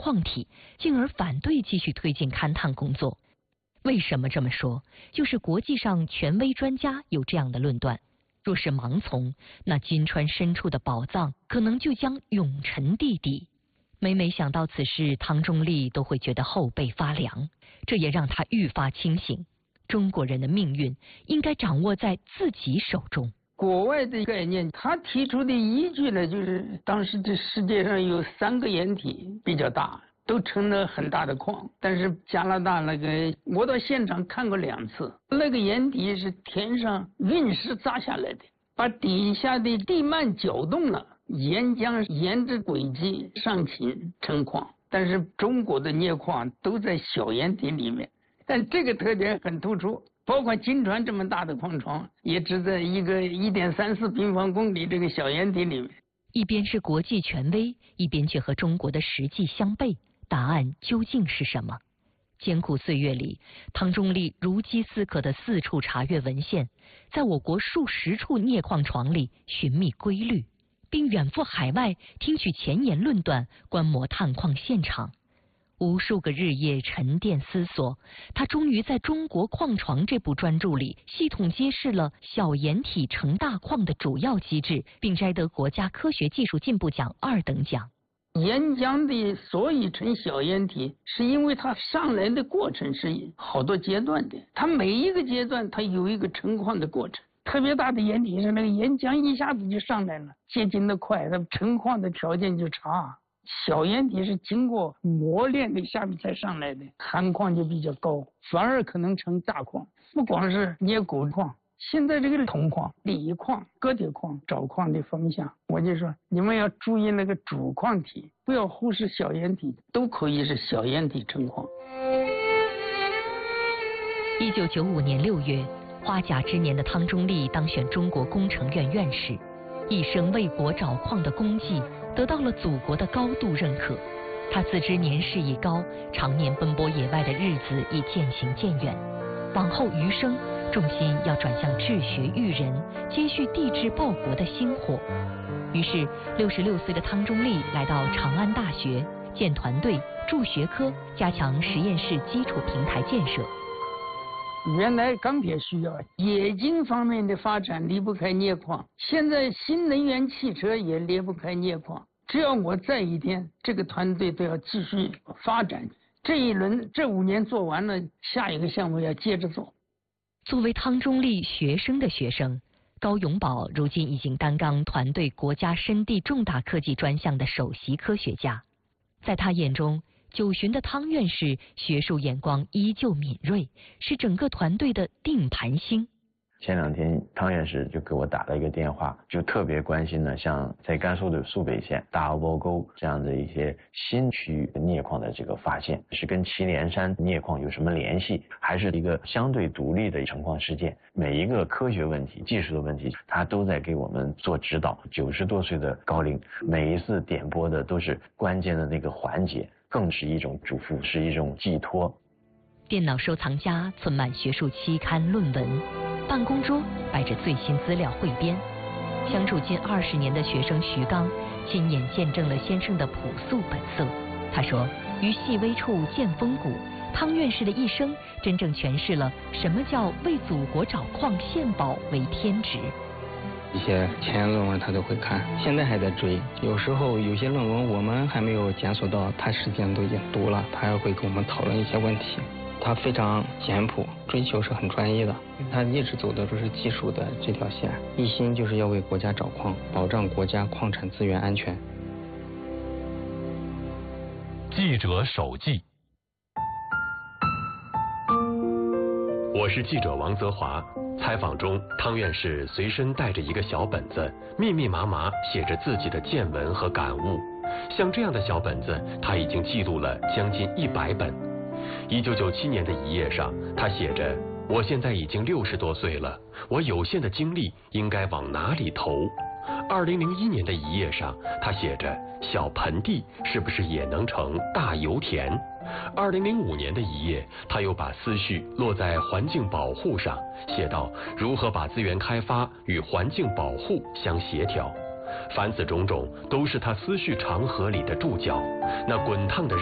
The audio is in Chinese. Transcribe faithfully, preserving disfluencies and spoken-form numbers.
矿体，进而反对继续推进勘探工作。为什么这么说？就是国际上权威专家有这样的论断：若是盲从，那金川深处的宝藏可能就将永沉地底。每每想到此事，汤中立都会觉得后背发凉，这也让他愈发清醒。中国人的命运应该掌握在自己手中。 国外的概念，他提出的依据呢，就是当时这世界上有三个岩体比较大，都成了很大的矿。但是加拿大那个，我到现场看过两次，那个岩体是天上陨石砸下来的，把底下的地幔搅动了，岩浆沿着轨迹上侵成矿。但是中国的镍矿都在小岩体里面，但这个特点很突出。包括金川这么大的矿床，也只在一个一点三四平方公里这个小岩体里面。 一边是国际权威，一边却和中国的实际相悖，答案究竟是什么？艰苦岁月里，汤中立如饥似渴地四处查阅文献，在我国数十处镍矿床里寻觅规律，并远赴海外听取前沿论断，观摩探矿现场。无数个日夜沉淀思索，他终于在《中国矿床》这部专著里系统揭示了小岩体成大矿的主要机制，并摘得国家科学技术进步奖二等奖。 岩浆的所以成小岩体，是因为它上来的过程是好多阶段的，它每一个阶段它有一个成矿的过程。特别大的岩体上，那个岩浆一下子就上来了，结晶的快，它成矿的条件就差。小岩体是经过磨练的下面才上来的，含矿就比较高，反而可能成大矿。不光是镍钴矿，现在这个铜矿、锂矿、铬铁矿找矿的方向，我就说你们要注意那个主矿体，不要忽视小岩体，都可以是小岩体成矿。 一九九五年六月，花甲之年的汤中立当选中国工程院院士，一生为国找矿的功绩得到了祖国的高度认可。他自知年事已高，常年奔波野外的日子已渐行渐远，往后余生重心要转向治学育人，接续帝制报国的薪火。于是六十六岁的汤中立来到长安大学，建团队、助学科，加强实验室基础平台建设。 原来钢铁需要，冶金方面的发展离不开镍矿，现在新能源汽车也离不开镍矿。只要我在一天，这个团队都要继续发展。这一轮这五年做完了，下一个项目要接着做。 作为汤中立学生的学生，高永宝如今已经担纲团队国家深地重大科技专项的首席科学家。在他眼中，九旬的汤院士学术眼光依旧敏锐，是整个团队的定盘星。 前两天汤院士就给我打了一个电话，就特别关心呢，像在甘肃的肃北县大阿波沟这样的一些新区域镍矿的这个发现，是跟祁连山镍矿有什么联系，还是一个相对独立的成矿事件？每一个科学问题、技术的问题，他都在给我们做指导。九十多岁的高龄，每一次点播的都是关键的那个环节，更是一种嘱咐，是一种寄托。 电脑收藏夹存满学术期刊论文，办公桌摆着最新资料汇编。相处近二十年的学生徐刚亲眼见证了先生的朴素本色。他说，于细微处见风骨，汤院士的一生真正诠释了什么叫为祖国找矿献宝为天职。 一些前沿论文他都会看，现在还在追。有时候有些论文我们还没有检索到，他实际上都已经读了，他还会跟我们讨论一些问题。他非常简朴，追求是很专一的，他一直走的都是技术的这条线，一心就是要为国家找矿，保障国家矿产资源安全。 记者手记，我是记者王泽华。采访中，汤院士随身带着一个小本子，密密麻麻写着自己的见闻和感悟。像这样的小本子，他已经记录了将近一百本。一九九七年的一页上，他写着：“我现在已经六十多岁了，我有限的精力应该往哪里投？”二零零一年的一页上，他写着：“小盆地是不是也能成大油田？”二零零五年的一页，他又把思绪落在环境保护上，写道：“如何把资源开发与环境保护相协调？”凡此种种，都是他思绪长河里的注脚。那滚烫的